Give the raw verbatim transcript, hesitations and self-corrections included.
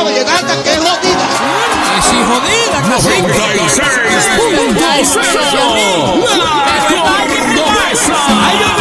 Nueva Llegada, que jodida. Que sí, jodida, noventa y seis punto cero.